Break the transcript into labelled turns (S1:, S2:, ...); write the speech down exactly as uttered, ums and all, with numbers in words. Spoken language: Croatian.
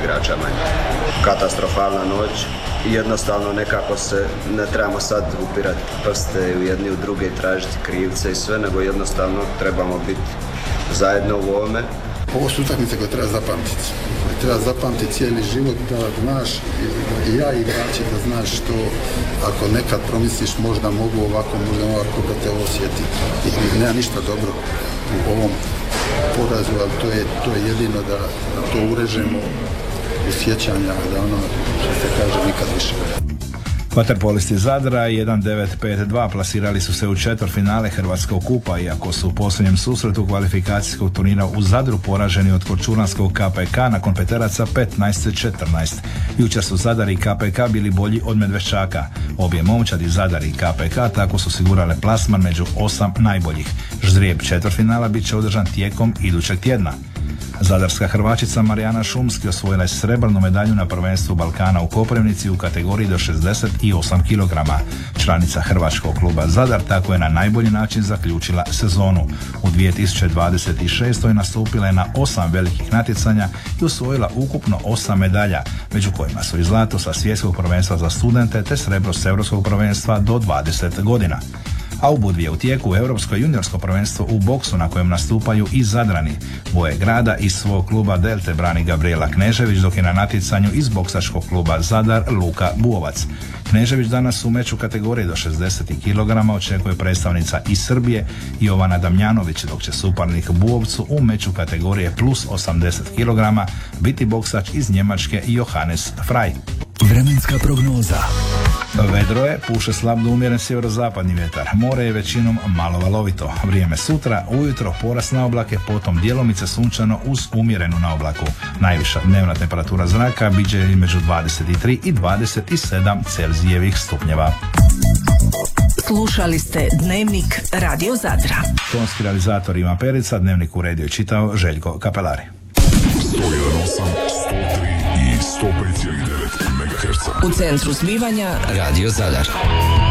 S1: igrača manje. Katastrofalna noć i jednostavno nekako se ne trebamo sad upirati prste u jedni u druge i tražiti krivce i sve, nego jednostavno trebamo biti zajedno u ovome.
S2: Ovo su utakmice koje treba zapamtiti. Treba zapamtiti cijeli život, da znaš, i ja i igrači, da znaš što ako nekad promisliš možda mogu ovako, možda ovako, da te osjeti. I nema ništa dobro u ovom porazu, ali to je, to je jedino da, da to urežemo u sjećanja, da ono što se kaže nikad više.
S3: Vaterpolisti Zadra jedan devet pet dva plasirali su se u četvrtfinale Hrvatskog kupa, iako su u posljednjem susretu kvalifikacijskog turnira u Zadru poraženi od korčulanskog K P K nakon peteraca petnaest četrnaest. Jučer su Zadar i K P K bili bolji od Medveščaka. Obje momčadi Zadar i K P K tako su osigurale plasman među osam najboljih. Ždrijeb četvrtfinala bit će održan tijekom idućeg tjedna. Zadarska Hrvačica Marijana Šumski osvojila je srebrnu medalju na prvenstvu Balkana u Koprivnici u kategoriji do šezdeset osam kilograma. Članica Hrvačkog kluba Zadar tako je na najbolji način zaključila sezonu. U dvije tisuće dvadeset šestoj nastupila je na osam velikih natjecanja i osvojila ukupno osam medalja, među kojima su i zlato sa svjetskog prvenstva za studente te srebro s europskog prvenstva do dvadeset godina. A u Budvi je u tijeku europsko juniorsko prvenstvo u boksu na kojem nastupaju i Zadrani. Boje grada iz svog kluba Delte brani Gabriela Knežević, dok je na natjecanju iz boksačkog kluba Zadar Luka Buovac. Knežević danas u meču kategorije do šezdeset kilograma očekuje predstavnica iz Srbije Jovana Damjanović, dok će suparnik Buovcu u meču kategorije plus osamdeset kilograma biti boksač iz Njemačke Johannes Frey.
S4: Vremenska prognoza.
S3: Vedro je, puše slab do umjeren sjeverozapadni vjetar. More je većinom malo valovito. Vrijeme sutra, ujutro porast na oblake, potom djelomice sunčano uz umjerenu na oblaku. Najviša dnevna temperatura zraka bit će između dvadeset tri i dvadeset sedam Celzijevih stupnjeva.
S5: Slušali ste Dnevnik Radio Zadra.
S3: Tonski realizator Ivan Perica, Dnevnik uredio i čitao Željko Kapelari.
S4: sto jedan osam, sto tri i sto pet zarez devet megaherca.
S5: U centru zbivanja Radio Zadar.